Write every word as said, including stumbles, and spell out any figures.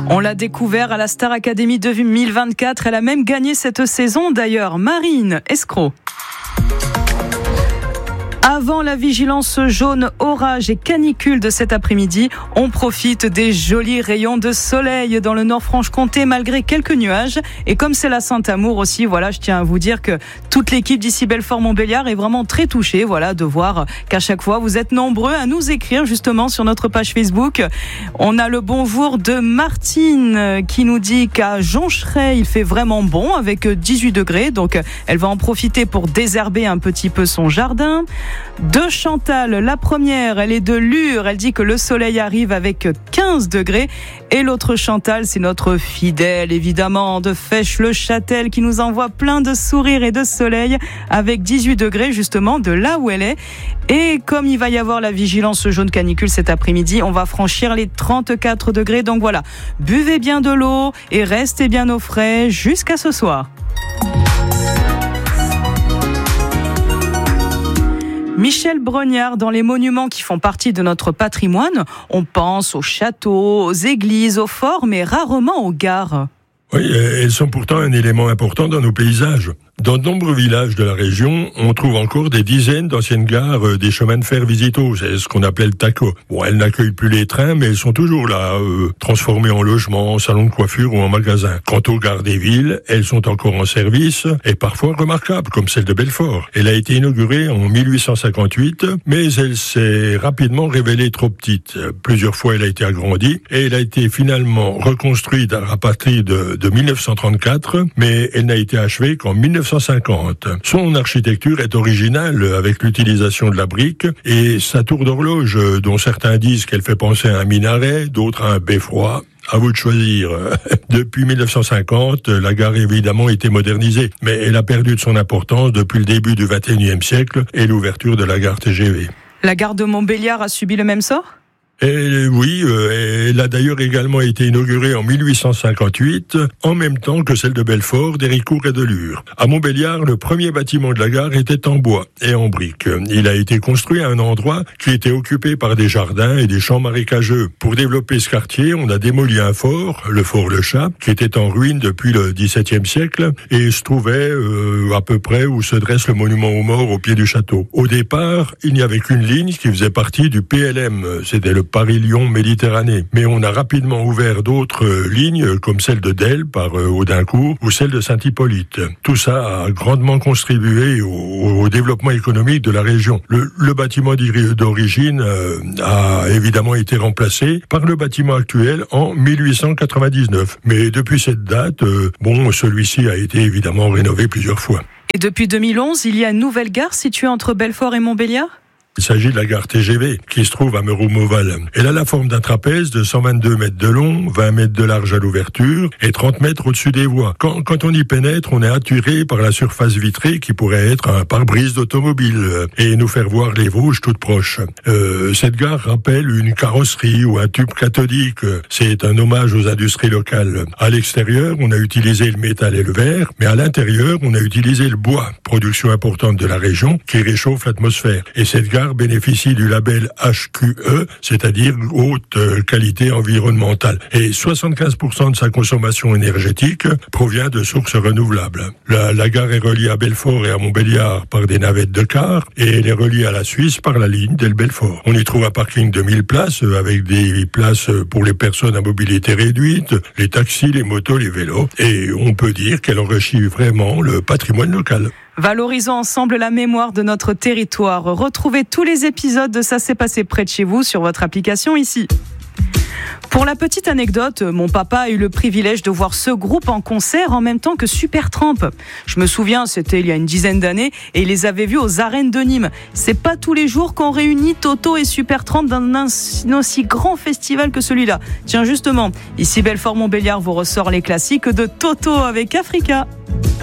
On l'a découvert à la Star Academy deux mille vingt-quatre. Elle a même gagné cette saison d'ailleurs. Marine Escroc. Avant la vigilance jaune, orage et canicule de cet après-midi, on profite des jolis rayons de soleil dans le Nord-Franche-Comté malgré quelques nuages. Et comme c'est la Saint-Amour aussi, voilà, je tiens à vous dire que toute l'équipe d'ici Belfort-Montbéliard est vraiment très touchée, voilà, de voir qu'à chaque fois vous êtes nombreux à nous écrire justement sur notre page Facebook. On a le bonjour de Martine qui nous dit qu'à Joncheray, il fait vraiment bon avec dix-huit degrés, donc elle va en profiter pour désherber un petit peu son jardin. De Chantal, la première, elle est de Lure, elle dit que le soleil arrive avec quinze degrés. Et l'autre Chantal, c'est notre fidèle, évidemment, de Fèche-le-Châtel qui nous envoie plein de sourires et de soleil avec dix-huit degrés, justement, de là où elle est. Et comme il va y avoir la vigilance jaune canicule cet après-midi, on va franchir les trente-quatre degrés. Donc voilà, buvez bien de l'eau et restez bien au frais jusqu'à ce soir. Michel Brognard, dans les monuments qui font partie de notre patrimoine, on pense aux châteaux, aux églises, aux forts, mais rarement aux gares. Oui, elles sont pourtant un élément important dans nos paysages. Dans de nombreux villages de la région, on trouve encore des dizaines d'anciennes gares euh, des chemins de fer Visito, c'est ce qu'on appelait le taco. Bon, elles n'accueillent plus les trains, mais elles sont toujours là, euh, transformées en logements, en salons de coiffure ou en magasins. Quant aux gares des villes, elles sont encore en service et parfois remarquables, comme celle de Belfort. Elle a été inaugurée en mille huit cent cinquante-huit, mais elle s'est rapidement révélée trop petite. Plusieurs fois, elle a été agrandie et elle a été finalement reconstruite à partir de, de mille neuf cent trente-quatre, mais elle n'a été achevée qu'en mille neuf cent cinquante. Son architecture est originale avec l'utilisation de la brique et sa tour d'horloge, dont certains disent qu'elle fait penser à un minaret, d'autres à un beffroi. À vous de choisir. Depuis mille neuf cent cinquante, la gare évidemment a été modernisée, mais elle a perdu de son importance depuis le début du vingt et unième siècle et l'ouverture de la gare T G V. La gare de Montbéliard a subi le même sort ? Et oui, euh, elle a d'ailleurs également été inaugurée en mille huit cent cinquante-huit, en même temps que celle de Belfort, d'Héricourt et de Lure. À Montbéliard, le premier bâtiment de la gare était en bois et en briques. Il a été construit à un endroit qui était occupé par des jardins et des champs marécageux. Pour développer ce quartier, on a démoli un fort, le fort Le Chat, qui était en ruine depuis le dix-septième siècle et se trouvait euh, à peu près où se dresse le monument aux morts au pied du château. Au départ, il n'y avait qu'une ligne qui faisait partie du P L M, c'était le Paris-Lyon-Méditerranée. Mais on a rapidement ouvert d'autres euh, lignes, comme celle de Delle par euh, Audincourt ou celle de Saint-Hippolyte. Tout ça a grandement contribué au, au développement économique de la région. Le, le bâtiment d'origine euh, a évidemment été remplacé par le bâtiment actuel en mille huit cent quatre-vingt-dix-neuf. Mais depuis cette date, euh, bon, celui-ci a été évidemment rénové plusieurs fois. Et depuis deux mille onze, il y a une nouvelle gare située entre Belfort et Montbéliard ? Il s'agit de la gare T G V, qui se trouve à Meroux-Mauval. Elle a la forme d'un trapèze de cent vingt-deux mètres de long, vingt mètres de large à l'ouverture et trente mètres au-dessus des voies. Quand, quand on y pénètre, on est attiré par la surface vitrée qui pourrait être un pare-brise d'automobile et nous faire voir les Vosges toutes proches. Euh, cette gare rappelle une carrosserie ou un tube cathodique. C'est un hommage aux industries locales. À l'extérieur, on a utilisé le métal et le verre, mais à l'intérieur, on a utilisé le bois, production importante de la région, qui réchauffe l'atmosphère. Et cette gare bénéficie du label H Q E, c'est-à-dire haute qualité environnementale. Et soixante-quinze pour cent de sa consommation énergétique provient de sources renouvelables. La, la gare est reliée à Belfort et à Montbéliard par des navettes de car et elle est reliée à la Suisse par la ligne Delle-Belfort. On y trouve un parking de mille places avec des places pour les personnes à mobilité réduite, les taxis, les motos, les vélos. Et on peut dire qu'elle enrichit vraiment le patrimoine local. Valorisons ensemble la mémoire de notre territoire. Retrouvez tous les épisodes de Ça s'est passé près de chez vous sur votre application ici. Pour la petite anecdote, mon papa a eu le privilège de voir ce groupe en concert en même temps que Supertramp. Je me souviens, c'était il y a une dizaine d'années et il les avait vus aux arènes de Nîmes. C'est pas tous les jours qu'on réunit Toto et Supertramp dans un aussi grand festival que celui-là. Tiens justement, ici Belfort-Montbéliard vous ressort les classiques de Toto avec Africa.